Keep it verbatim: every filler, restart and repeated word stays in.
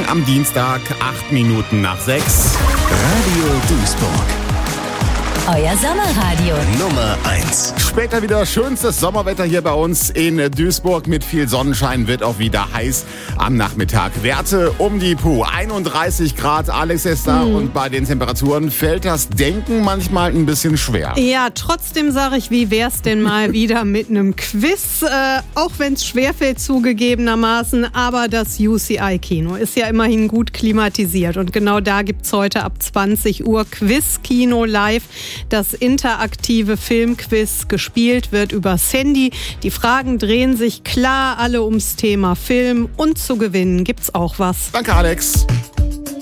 am Dienstag, acht Minuten nach sechs. Radio Duisburg. Euer Sommerradio. Nummer eins. Später wieder schönstes Sommerwetter hier bei uns in Duisburg. Mit viel Sonnenschein wird auch wieder heiß am Nachmittag. Werte um die Puh. einunddreißig Grad, Alex ist da. Mhm. Und bei den Temperaturen fällt das Denken manchmal ein bisschen schwer. Ja, trotzdem sage ich, wie wär's denn mal wieder mit einem Quiz? Äh, auch wenn es schwerfällt zugegebenermaßen. Aber das U C I-Kino ist ja immerhin gut klimatisiert. Und genau da gibt's heute ab zwanzig Uhr Quiz-Kino live. Das interaktive Filmquiz, gespielt wird übers Handy. Die Fragen drehen sich klar alle ums Thema Film und zu gewinnen gibt's auch was. Danke, Alex.